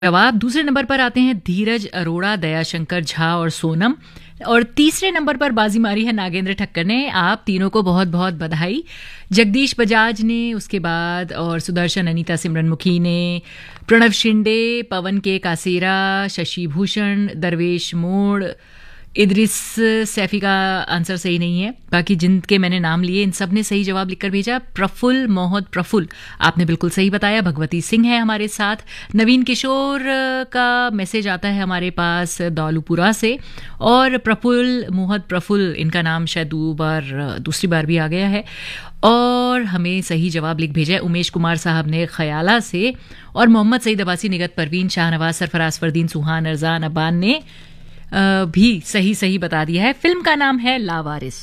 जवाब। दूसरे नंबर पर आते हैं धीरज अरोड़ा, दयाशंकर झा और सोनम। और तीसरे नंबर पर बाजी मारी है नागेंद्र ठक्कर ने। आप तीनों को बहुत बहुत बधाई। जगदीश बजाज ने, उसके बाद और सुदर्शन, अनीता सिमरनमुखी ने, प्रणव शिंदे, पवन के कासेरा, शशि भूषण, दरवेश मोड़, इद्रिस सैफी का आंसर सही नहीं है। बाकी जिनके मैंने नाम लिए इन सब ने सही जवाब लिखकर भेजा। प्रफुल्ल मोहम्मद प्रफुल्ल, आपने बिल्कुल सही बताया। भगवती सिंह है हमारे साथ। नवीन किशोर का मैसेज आता है हमारे पास दौलूपुरा से। और प्रफुल्ल मोहम्मद प्रफुल्ल, इनका नाम शायद दूसरी बार भी आ गया है। और हमें सही जवाब लिख भेजा है उमेश कुमार साहब ने खयाला से। और मोहम्मद सईद अब्बासी, निगत परवीन, शाहनवाज, सरफराज फरदीन, सुहान, अरजान अब्बान ने भी सही बता दिया है। फिल्म का नाम है लावारिस।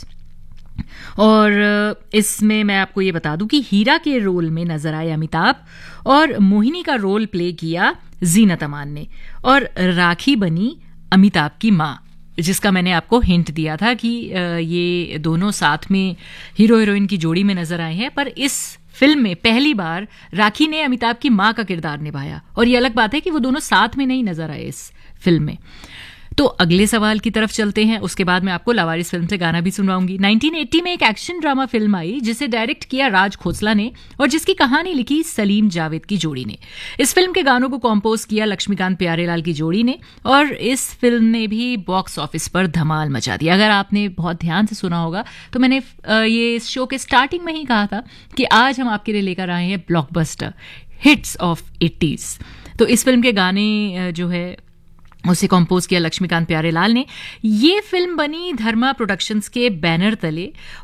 और इसमें मैं आपको ये बता दूं कि हीरा के रोल में नजर आए अमिताभ, और मोहिनी का रोल प्ले किया जीनत अमान ने, और राखी बनी अमिताभ की माँ, जिसका मैंने आपको हिंट दिया था कि ये दोनों साथ में हीरो हीरोइन की जोड़ी में नजर आए हैं। पर इस फिल्म में पहली बार राखी ने अमिताभ की माँ का किरदार निभाया। और ये अलग बात है कि वो दोनों साथ में नहीं नजर आए इस फिल्म में। तो अगले सवाल की तरफ चलते हैं। उसके बाद मैं आपको लावारिस फिल्म से गाना भी सुनवाऊंगी। 1980 में एक एक्शन ड्रामा फिल्म आई जिसे डायरेक्ट किया राज खोसला ने और जिसकी कहानी लिखी सलीम जावेद की जोड़ी ने। इस फिल्म के गानों को कंपोज किया लक्ष्मीकांत प्यारेलाल की जोड़ी ने। और इस फिल्म ने भी बॉक्स ऑफिस पर धमाल मचा दिया। अगर आपने बहुत ध्यान से सुना होगा तो मैंने ये इस शो के स्टार्टिंग में ही कहा था कि आज हम आपके लिए लेकर आए हैं ब्लॉकबस्टर हिट्स ऑफ 80s। तो इस फिल्म के गाने जो है उसे कंपोज किया लक्ष्मीकांत प्यारेलाल ने। ये फिल्म बनी धर्मा प्रोडक्शंस के बैनर तले,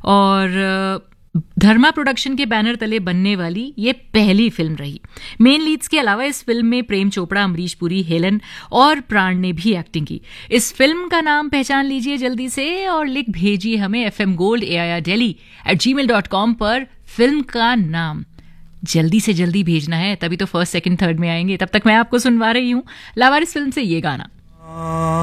और धर्मा प्रोडक्शन के बैनर तले बनने वाली ये पहली फिल्म रही। मेन लीड्स के अलावा इस फिल्म में प्रेम चोपड़ा, अमरीश पुरी, हेलन और प्राण ने भी एक्टिंग की। इस फिल्म का नाम पहचान लीजिए जल्दी से और लिख भेजिए हमें fmgold@gmail.com पर फिल्म का नाम। जल्दी से जल्दी भेजना है, तभी तो फर्स्ट, सेकंड, थर्ड में आएंगे। तब तक मैं आपको सुनवा रही हूं लावारिस फिल्म से ये गाना।